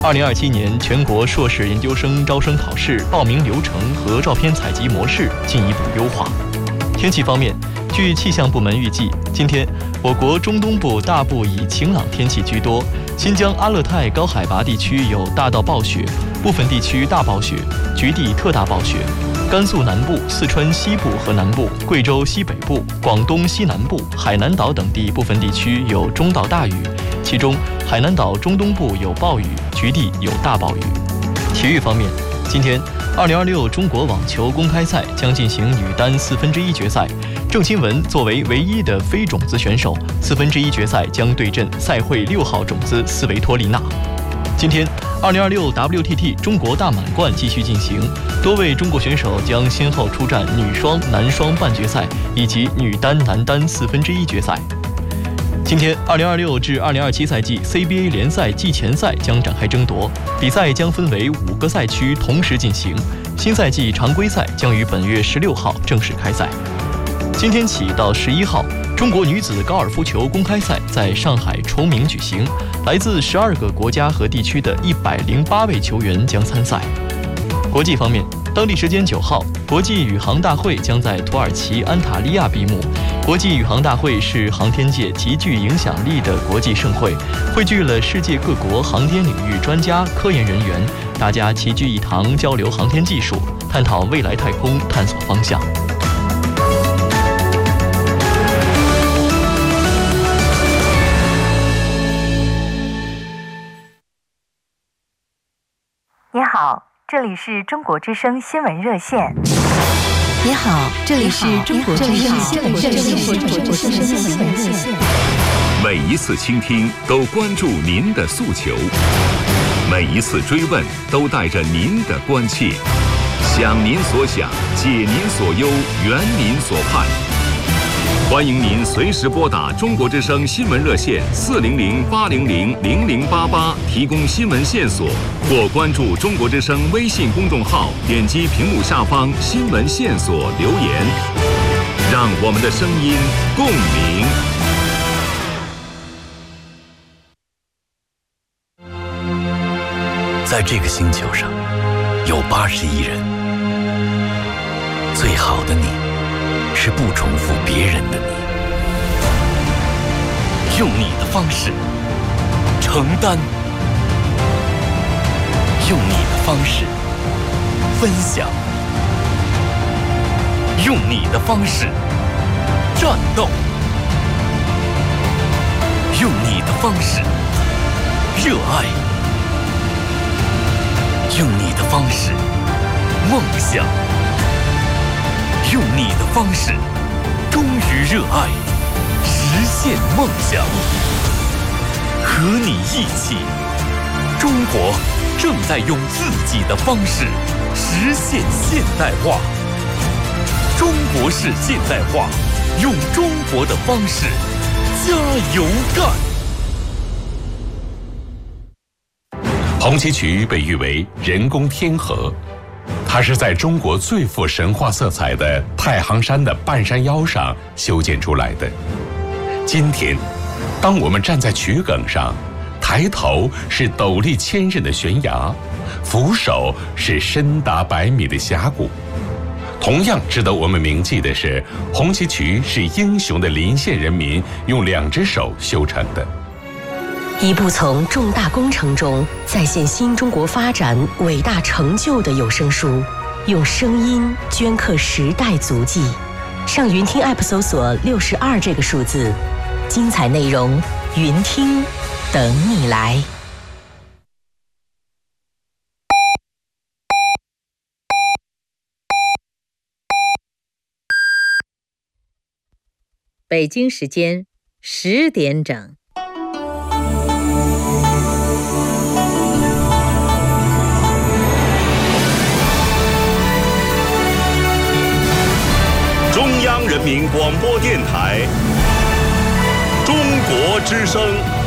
2027年全国硕士研究生招生考试报名流程和照片采集模式进一步优化。天气方面，据气象部门预计，今天我国中东部大部以晴朗天气居多，新疆阿勒泰高海拔地区有大到暴雪，部分地区大暴雪，局地特大暴雪。甘肃南部、四川西部和南部、贵州西北部、广东西南部、海南岛等地部分地区有中到大雨，其中海南岛中东部有暴雨，局地有大暴雨。体育方面，今天2026中国网球公开赛将进行女单1/4决赛，郑钦文作为唯一的非种子选手，1/4决赛将对阵赛会6号种子斯维托利娜。今天2026 WTT 中国大满贯继续进行，多位中国选手将先后出战女双、男双半决赛以及女单、男单1/4决赛。今天2026至2027赛季 CBA 联赛季前赛将展开争夺，比赛将分为5个赛区同时进行，新赛季常规赛将于本月16号正式开赛。今天起到11号，中国女子高尔夫球公开赛在上海崇明举行，来自12个国家和地区的108位球员将参赛。国际方面，当地时间9号，国际宇航大会将在土耳其安塔利亚闭幕。国际宇航大会是航天界极具影响力的国际盛会，汇聚了世界各国航天领域专家、科研人员，大家齐聚一堂，交流航天技术，探讨未来太空探索方向。 你好，这里是中国之声新闻热线。 你好，这里是中国之声新闻热线。 每一次倾听都关注您的诉求，每一次追问都带着您的关切，想您所想，解您所忧，圆您所盼。欢迎您随时拨打中国之声新闻热线400-800-0088提供新闻线索，或关注中国之声微信公众号，点击屏幕下方新闻线索留言，让我们的声音共鸣。 在这个星球上，有80亿人，最好的你是不重复别人的你，用你的方式承担，用你的方式分享，用你的方式战斗，用你的方式热爱，用你的方式梦想，用你的方式忠于热爱，实现梦想。和你一起，中国正在用自己的方式实现现代化。中国式现代化，用中国的方式加油干。 红旗渠被誉为人工天河，它是在中国最富神话色彩的太行山的半山腰上修建出来的。今天，当我们站在渠埂上，抬头是陡立千仞的悬崖，俯首是深达100米的峡谷。同样值得我们铭记的是，红旗渠是英雄的临县人民用2只手修成的。 一部从重大工程中再现新中国发展伟大成就的有声书，用声音镌刻时代足迹。上云听 App 搜索62这个数字，精彩内容云听等你来。 北京时间10点整。 中央人民广播电台，中国之声。